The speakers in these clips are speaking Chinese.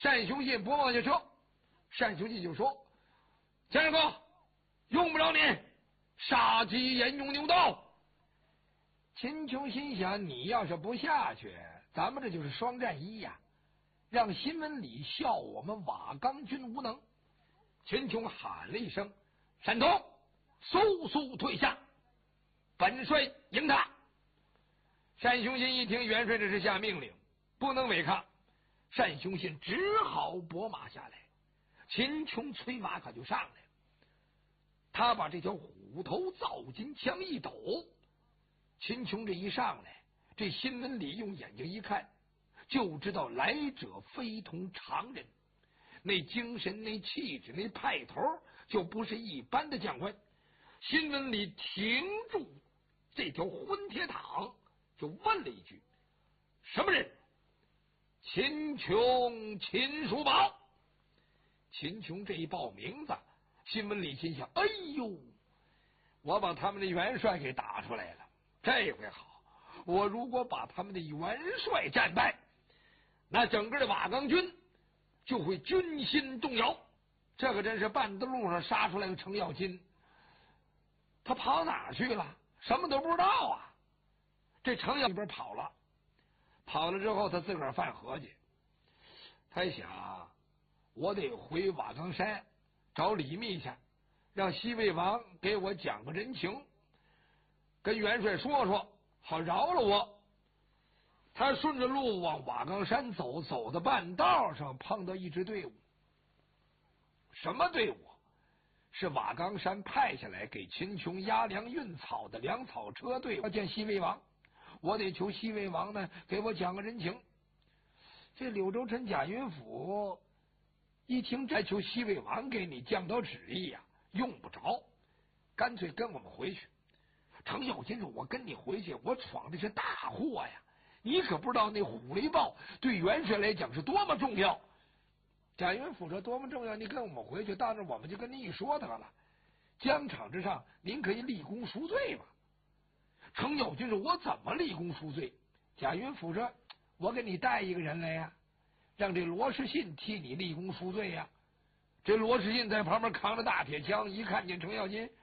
单雄信不往下撤，单雄信就说：“先生哥，用不着你，杀鸡焉用牛刀。”秦琼心想：你要是不下去，咱们这就是双战一呀，让新闻里笑我们瓦岗军无能。秦琼喊了一声：“单童，速速退下，本帅迎他。”单雄信一听元帅这是下命令，不能违抗，单雄信只好拨马下来。秦琼催马可就上来了，他把这条虎头造金枪一抖。秦琼这一上来，这新闻里用眼睛一看，就知道来者非同常人，那精神、那气质、那派头，就不是一般的将官。新闻里停住这条混铁躺，就问了一句：“什么人？”秦琼，秦叔宝。秦琼这一报名字，新闻里心想：哎呦，我把他们的元帅给打出来了，这回好，我如果把他们的元帅战败，那整个的瓦岗军就会军心动摇。这可真是半路上杀出来个程咬金，他跑哪儿去了？什么都不知道啊！这程咬金跑了，跑了之后他自个儿犯合计，他一想，我得回瓦岗山找李密去，让西魏王给我讲个人情，跟元帅说说，好饶了我。他顺着路往瓦岗山走，走到半道上碰到一支队伍。什么队伍？是瓦岗山派下来给秦琼押粮运草的粮草车队。要见西魏王，我得求西魏王呢给我讲个人情。这柳州城贾云甫一听这求西魏王给你降道旨意呀，用不着，干脆跟我们回去。程咬金说：“我跟你回去，我闯的是大祸呀！你可不知道那虎雷豹对元帅来讲是多么重要。”贾云甫说：“多么重要？你跟我们回去，到那我们就跟您一说得了。疆场之上，您可以立功赎罪嘛。”程咬金说：“我怎么立功赎罪？”贾云甫说：“我给你带一个人来呀，让这罗士信替你立功赎罪呀。”这罗士信在旁边扛着大铁枪，一看见程咬金，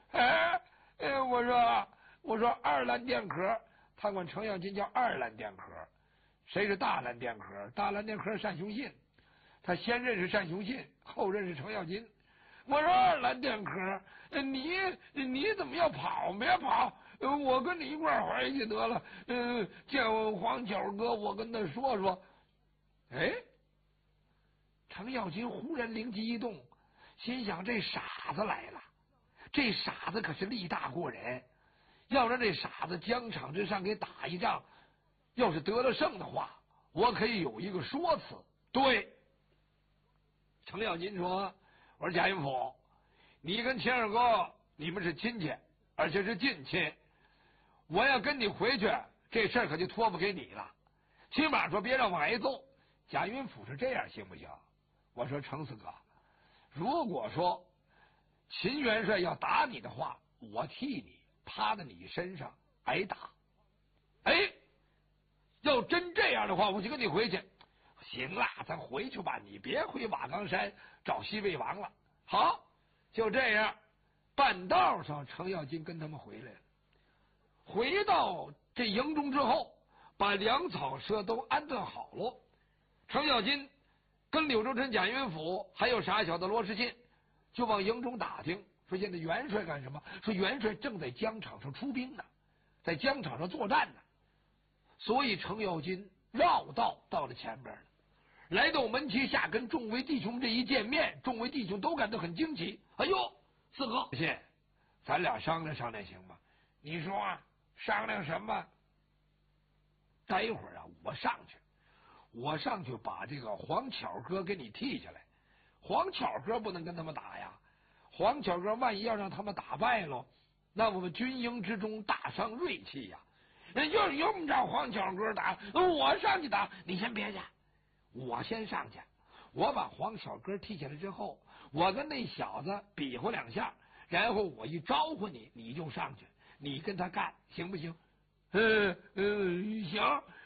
我说二蓝电壳，他管程咬金叫二蓝电壳。谁是大蓝电壳？大蓝电壳单雄信，他先认识单雄信，后认识程咬金。我说二蓝电壳，你怎么要跑？别跑，我跟你一块儿回去得了。见黄巧哥，我跟他说说。哎，程咬金忽然灵机一动，心想这傻子来了，这傻子可是力大过人，要让这傻子疆场之上给打一仗，要是得了胜的话，我可以有一个说辞。对，程咬金说：“我说贾云甫，你跟秦二哥你们是亲戚，而且是近亲，我要跟你回去，这事儿可就托付给你了。起码说别让我挨揍。”贾云甫是这样行不行？我说程四哥，如果说秦元帅要打你的话，我替你趴在你身上挨打。哎，要真这样的话，我就跟你回去。行了，咱回去吧，你别回瓦岗山找西魏王了。好，就这样。半道上，程咬金跟他们回来了。回到这营中之后，把粮草车都安顿好了。程咬金跟柳州城贾云甫还有傻小子罗士信，就往营中打听，说现在元帅干什么？说元帅正在疆场上出兵呢，在疆场上作战呢。所以程咬金绕道到了前边了，来到门旗下，跟众位弟兄这一见面，众位弟兄都感到很惊奇。哎呦，四哥，谢，咱俩商量商量行吗？你说商量什么？待会儿啊，我上去把这个黄巧哥给你替下来。黄巧哥不能跟他们打呀，黄巧哥万一要让他们打败了，那我们军营之中大伤锐气呀。用不着黄巧哥打，我上去打。你先别去，我先上去。我把黄巧哥替下来之后，我跟那小子比划两下，然后我一招呼你，你就上去，你跟他干，行不行？行。